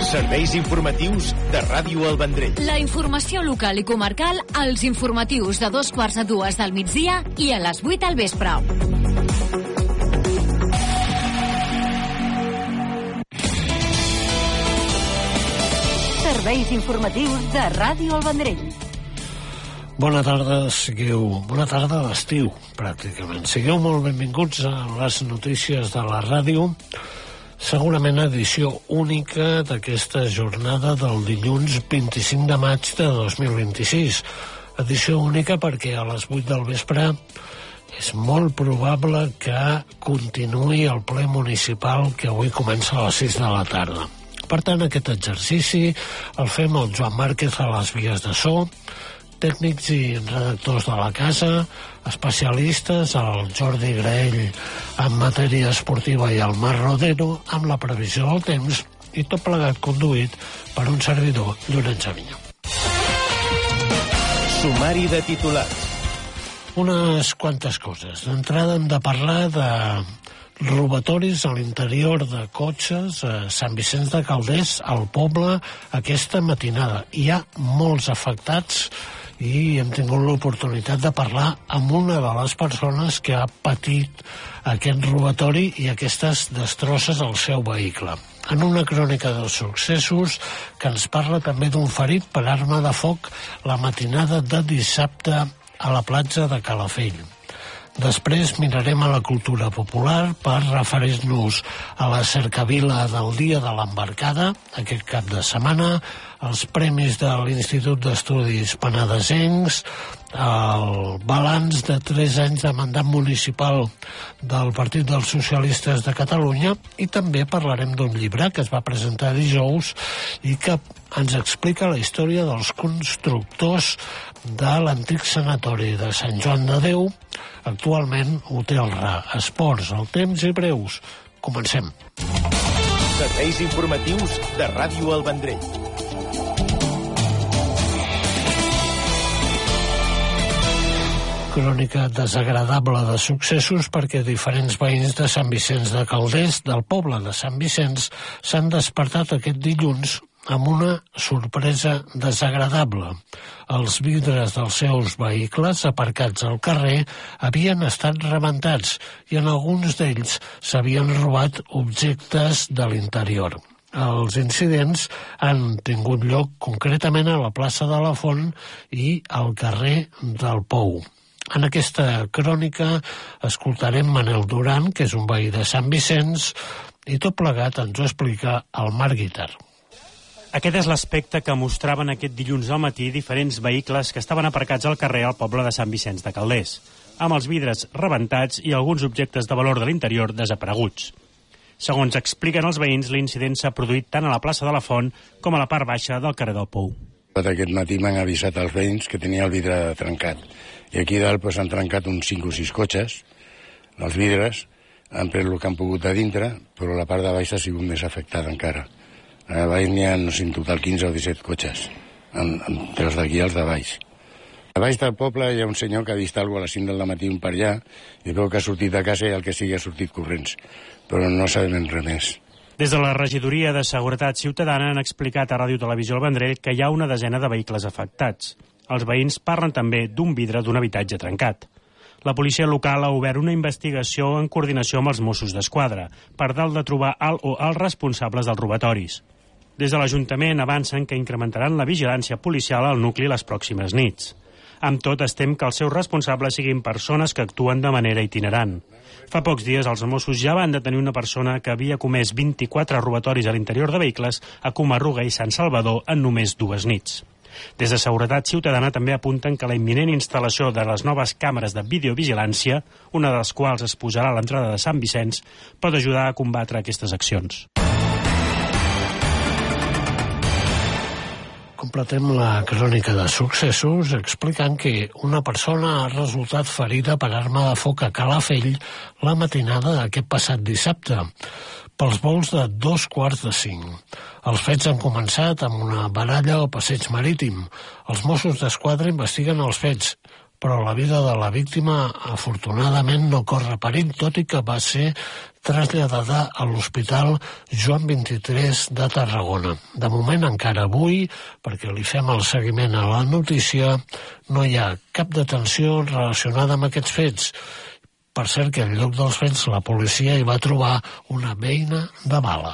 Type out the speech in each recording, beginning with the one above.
Serveis informatius de Ràdio El Vendrell. La informació local i comarcal als informatius de 2:45 del migdia i a les 8 al vespre. Serveis informatius de Ràdio El Vendrell. Bona tarda d'estiu, pràcticament. Sigueu molt benvinguts a les notícies de la ràdio. Segurament edició única d'aquesta jornada del dilluns 25 de maig de 2026. Edició única perquè a les 8 del vespre és molt probable que continuï el ple municipal que avui comença a les 6 de la tarda. Per tant, aquest exercici el fem el Joan Márquez a les vies de so, tècnics i redactors de la casa, especialistes, el Jordi Graell en matèria esportiva i el Marc Rodero amb la previsió del temps, i tot plegat conduït per un servidor, Llorenç Avinyó. Sumari de titulars. Unes quantes coses. D'entrada hem de parlar de robatoris a l'interior de cotxes a Sant Vicenç de Calders, al poble, aquesta matinada. Hi ha molts afectats i hem tingut l'oportunitat de parlar amb una de les persones que ha patit aquest robatori i aquestes destrosses al seu vehicle. En una crònica dels successos que ens parla també d'un ferit per arma de foc la matinada de dissabte a la platja de Calafell. Després mirarem a la cultura popular per referir-nos a la cercavila del Dia de l'Embarcada, aquest cap de setmana, els premis de l'Institut d'Estudis Penedesencs, el balanç de 3 anys de mandat municipal del Partit dels Socialistes de Catalunya, i també parlarem d'un llibre que es va presentar dijous i que ens explica la història dels constructors de l'antic sanatori de Sant Joan de Déu, actualment Hotel Ra. Esports, el temps i breus. Comencem. Serveis informatius de Ràdio El Vendrell. Crònica desagradable de successos perquè diferents veïns de Sant Vicenç de Calders, del poble de Sant Vicenç, s'han despertat aquest dilluns amb una sorpresa desagradable. Els vidres dels seus vehicles aparcats al carrer havien estat rebentats i en alguns d'ells s'havien robat objectes de l'interior. Els incidents han tingut lloc concretament a la plaça de la Font i al carrer del Pou. En aquesta crònica escoltarem Manel Duran, que és un veí de Sant Vicenç, i tot plegat ens ho explica el Marc Guitar. Aquest és l'aspecte que mostraven aquest dilluns al matí diferents vehicles que estaven aparcats al carrer al poble de Sant Vicenç de Calders, amb els vidres rebentats i alguns objectes de valor de l'interior desapareguts. Segons expliquen els veïns, l'incident s'ha produït tant a la plaça de la Font com a la part baixa del carrer del Pou. Aquest matí m'han avisat els veïns que tenia el vidre trencat. I aquí dalt han trencat uns 5 o 6 cotxes, els vidres, han pres el que han pogut a dintre, però la part de baix ha sigut més afectada encara. A baix n'hi ha, no sé, en total 15 o 17 cotxes, entre els d'aquí i els de baix. A baix del poble hi ha un senyor que ha vist alguna cosa a les 5 del matí per allà, i veu que ha sortit de casa i el que sigui ha sortit corrents, però no sabem res més. Des de la Regidoria de Seguretat Ciutadana han explicat a Ràdio Televisió El Vendrell que hi ha una desena de vehicles afectats. Els veïns parlen també d'un vidre d'un habitatge trencat. La policia local ha obert una investigació en coordinació amb els Mossos d'Esquadra per tal de trobar el o els responsables dels robatoris. Des de l'Ajuntament avancen que incrementaran la vigilància policial al nucli les pròximes nits. Amb tot, es tem que els seus responsables siguin persones que actuen de manera itinerant. Fa pocs dies els Mossos ja van detenir una persona que havia comès 24 robatoris a l'interior de vehicles a Comarruga i Sant Salvador en només 2 nits. Des de Seguretat Ciutadana també apunten que la imminent instal·lació de les noves càmeres de videovigilància, una de les quals es posarà a l'entrada de Sant Vicenç, pot ajudar a combatre aquestes accions. Completem la crònica de successos explicant que una persona ha resultat ferida per arma de foc a Calafell la matinada d'aquest passat dissabte, pels vols de 4:45. Els fets han començat amb una baralla al passeig marítim. Els Mossos d'Esquadra investiguen els fets, però la vida de la víctima afortunadament no corre perill, tot i que va ser traslladada a l'Hospital Joan 23 de Tarragona. De moment, encara avui, perquè li fem el seguiment a la notícia, no hi ha cap detenció relacionada amb aquests fets. Per cert que al lloc dels fets la policia hi va trobar una beina de bala.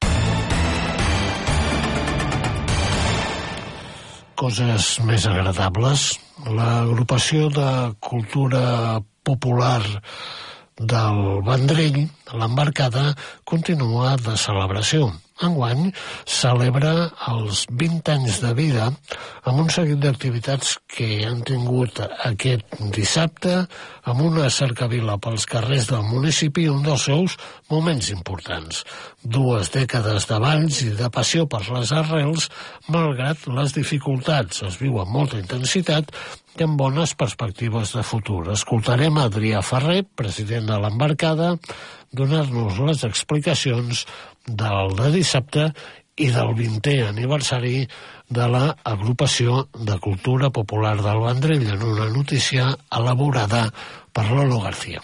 Coses més agradables. L'agrupació de cultura popular del Vendrell, l'Embarcada, continua de celebració. Enguany celebra els 20 anys de vida amb un seguit d'activitats que han tingut aquest dissabte amb una cercavila pels carrers del municipi, un dels seus moments importants. 2 dècades de balls i de passió per les arrels, malgrat les dificultats. Es viu amb molta intensitat i amb bones perspectives de futur. Escoltarem Adrià Ferrer, president de l'Embarcada, donar-nos les explicacions del de dissabte i del 20è aniversari de l'Agrupació de Cultura Popular del Vendrell, en una notícia elaborada per Lolo García.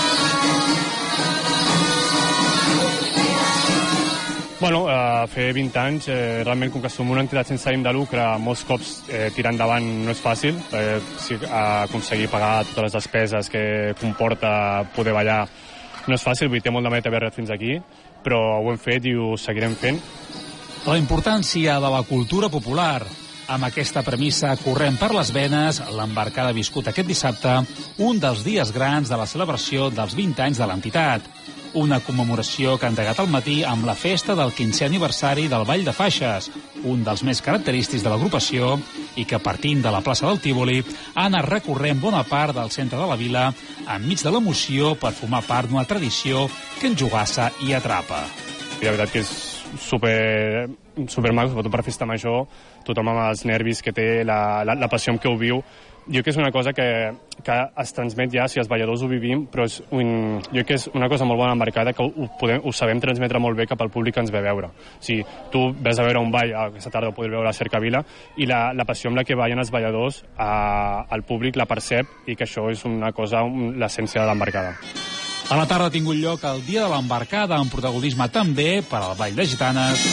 Bueno, fer 20 anys, realment, com que som una entitat sense ànim de lucre, molts cops tirar endavant no és fàcil. Aconseguir pagar totes les despeses que comporta poder ballar no és fàcil, vull dir, té molt de mèrit haver arribat fins aquí, però ho hem fet i ho seguirem fent. La importància de la cultura popular. Amb aquesta premissa corrent per les venes, l'Embarcada ha viscut aquest dissabte un dels dies grans de la celebració dels 20 anys de l'entitat. Una commemoració que ha endegat al matí amb la festa del 15è aniversari del Ball de Faixes, un dels més característics de l'agrupació i que, partint de la plaça del Tívoli, ha anat recorrent bona part del centre de la vila enmig de l'emoció per formar part d'una tradició que enjugassa i atrapa. I la veritat que és super maco, sobretot per festa major, tothom amb els nervis que té, la passió amb què ho viu. Jo crec que és una cosa que es transmet ja, si els balladors ho vivim, però jo crec que és una cosa molt bona embarcada, que ho sabem transmetre molt bé cap al públic que ens ve a veure. O sigui, tu ves a veure un ball, aquesta tarda ho podràs veure a la Cercavila, i la passió amb la que ballen els balladors, el públic la percep, i que això és una cosa, l'essència de l'embarcada. A la tarda ha tingut lloc el Dia de l'Embarcada, amb protagonisme també per al Ball de Gitanes.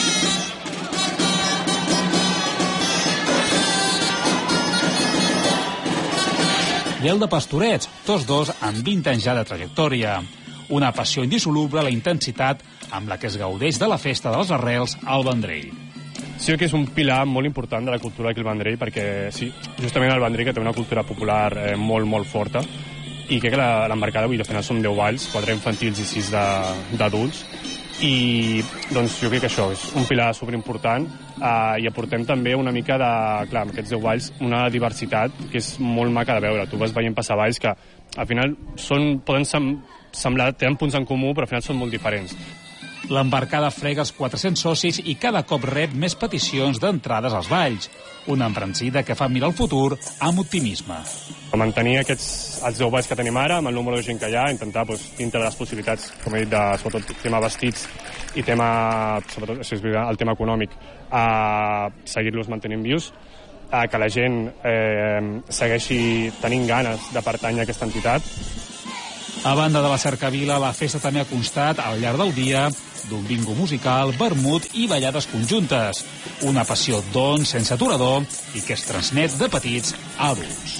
I el de Pastorets, tots dos amb 20 anys ja de trajectòria. Una passió indissoluble, la intensitat amb la que es gaudeix de la festa de les arrels al Vendrell. Sí que és un pilar molt important de la cultura aquí al Vendrell, perquè sí, justament el Vendrell, que té una cultura popular molt, molt forta, i crec que l'embarcada, avui al final són 10 balls, 4 infantils i 6 d'adults, i doncs jo crec que això és un pilar superimportant, i aportem també una mica de, clar, amb aquests 10 balls, una diversitat que és molt maca de veure. Tu vas veient passar balls que al final poden semblar, tenen punts en comú, però al final són molt diferents. L'embarcada frega els 400 socis i cada cop rep més peticions d'entrades als balls. Una embranzida que fa mirar el futur amb optimisme. Mantenir els 10 balls que tenim ara, amb el número de gent que hi ha, intentar, dintre de les possibilitats, com he dit, sobretot tema vestits i tema, sobretot, això és veritat, el tema econòmic, seguir-los mantenint vius, que la gent segueixi tenint ganes de pertànyer a aquesta entitat. A banda de la Cercavila, la festa també ha constat al llarg del dia d'un bingo musical, vermut i ballades conjuntes. Una passió, doncs, sense aturador i que es transmet de petits a adults.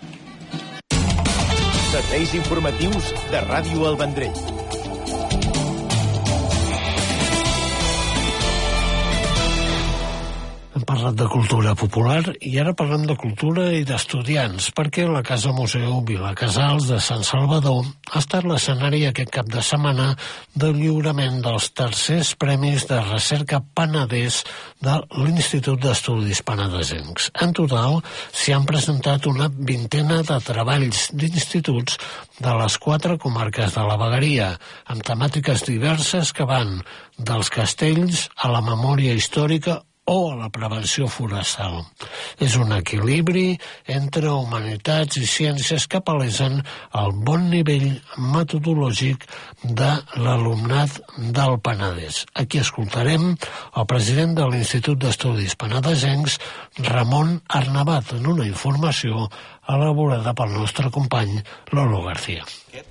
Serveis informatius de Ràdio El Vendrell. Hem parlat de cultura popular i ara parlem de cultura i d'estudiants, perquè la Casa Museu Vilacasals de Sant Salvador ha estat l'escenari aquest cap de setmana del lliurament dels tercers premis de recerca Penedès de l'Institut d'Estudis Penedesencs. En total, s'hi han presentat una 20ena de treballs d'instituts de les 4 comarques de la Vegueria, amb temàtiques diverses que van dels castells a la memòria històrica o a la prevenció forestal. És un equilibri entre humanitats i ciències que palesen el bon nivell metodològic de l'alumnat del Penedès. Aquí escoltarem el president de l'Institut d'Estudis Penedesencs, Ramon Arnabat, en una informació elaborada pel nostre company Lolo García.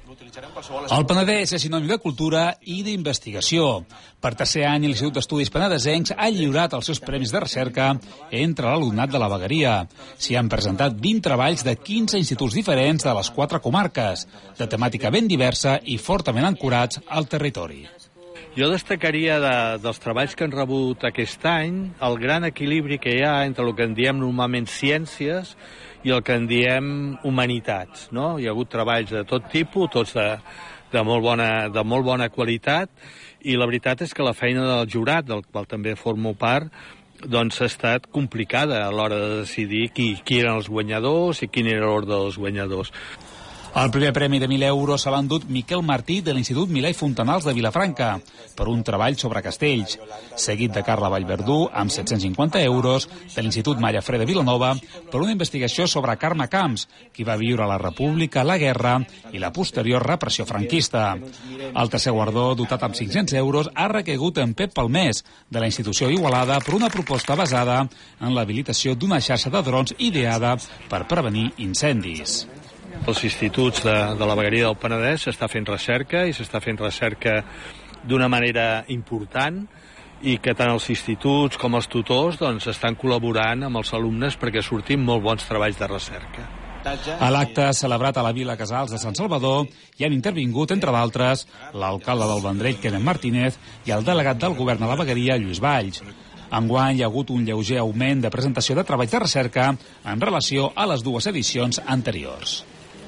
El Penedès és sinònim de cultura i d'investigació. Per tercer any, l'Institut d'Estudis Penedesencs ha lliurat els seus premis de recerca entre l'alumnat de la vegueria. S'hi han presentat 20 treballs de 15 instituts diferents de les 4 comarques, de temàtica ben diversa i fortament ancorats al territori. Jo destacaria dels treballs que han rebut aquest any el gran equilibri que hi ha entre el que en diem normalment ciències i el que en diem humanitats, no? Hi ha hagut treballs de tot tipus, tots de molt bona qualitat, i la veritat és que la feina del jurat, del qual també formo part, doncs ha estat complicada a l'hora de decidir qui eren els guanyadors i quin era l'ordre dels guanyadors. El primer premi de 1.000 euros se l'ha endut Miquel Martí de l'Institut Milà i Fontanals de Vilafranca per un treball sobre castells, seguit de Carla Vallverdú amb 750 euros de l'Institut Mallafré de Vilanova per una investigació sobre Carme Camps, qui va viure a la República, la guerra i la posterior repressió franquista. El tercer guardó, dotat amb 500 euros, ha recaigut en Pep Palmés de la institució Igualada per una proposta basada en l'habilitació d'una xarxa de drons ideada per prevenir incendis. Els instituts de la vegueria del Penedès s'està fent recerca i s'està fent recerca d'una manera important i que tant els instituts com els tutors doncs, estan col·laborant amb els alumnes perquè surtin molt bons treballs de recerca. A l'acte celebrat a la Vila Casals de Sant Salvador hi han intervingut, entre d'altres, l'alcalde del Vendrell, Kenneth Martínez, i el delegat del govern a la vegueria, Lluís Valls. Enguany hi ha hagut un lleuger augment de presentació de treballs de recerca en relació a les 2 edicions anteriors.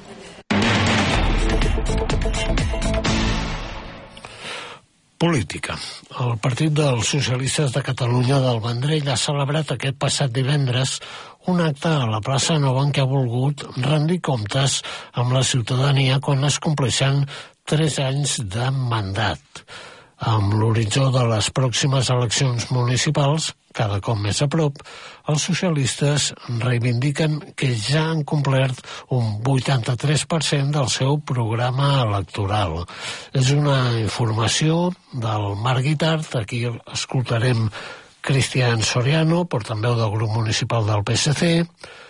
Política. El Partit dels Socialistes de Catalunya del Vendrell ha celebrat aquest passat divendres un acte a la plaça Nova en què ha volgut rendir comptes amb la ciutadania quan es compleixen 3 anys de mandat. Amb l'horitzó de les pròximes eleccions municipals, cada cop més a prop, els socialistes reivindiquen que ja han complert un 83% del seu programa electoral. És una informació del Marc Guitart, aquí escoltarem Cristian Soriano, portaveu del grup municipal del PSC,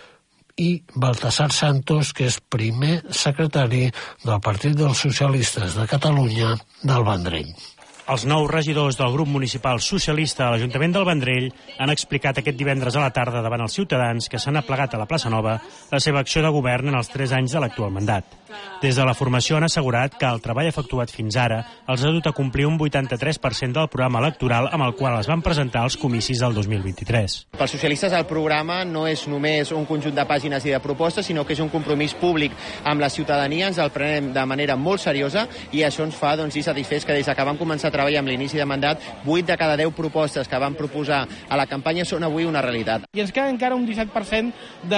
i Baltasar Santos, que és primer secretari del Partit dels Socialistes de Catalunya del Vendrell. Els 9 regidors del grup municipal socialista a l'Ajuntament del Vendrell han explicat aquest divendres a la tarda davant els ciutadans que s'han aplegat a la plaça Nova la seva acció de govern en els 3 anys de l'actual mandat. Des de la formació han assegurat que el treball efectuat fins ara els ha dut a complir un 83% del programa electoral amb el qual es van presentar als comicis del 2023. Pels socialistes el programa no és només un conjunt de pàgines i de propostes, sinó que és un compromís públic amb la ciutadania, ens el prenem de manera molt seriosa i això ens fa dir satisfets que des que vam començar a treballar amb l'inici de mandat, 8 de cada 10 propostes que vam proposar a la campanya són avui una realitat. I ens queda encara un 17%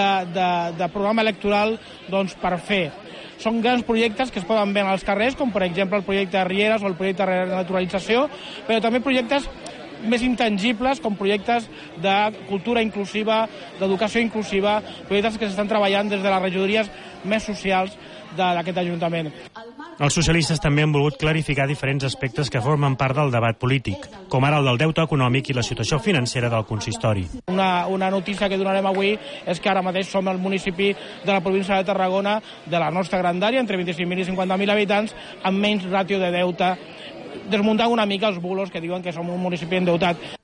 de programa electoral per fer. Són grans projectes que es poden veure als carrers, com per exemple el projecte de Rieres o el projecte de renaturalització, però també projectes més intangibles, com projectes de cultura inclusiva, d'educació inclusiva, projectes que s'estan treballant des de les regidories més socials d'aquest Ajuntament. Els socialistes també han volgut clarificar diferents aspectes que formen part del debat polític, com ara el del deute econòmic i la situació financera del consistori. Una notícia que donarem avui és que ara mateix som el municipi de la província de Tarragona de la nostra grandària, entre 25.000 i 50.000 habitants, amb menys ràtio de deute, desmuntant una mica els bulos que diuen que som un municipi endeutat.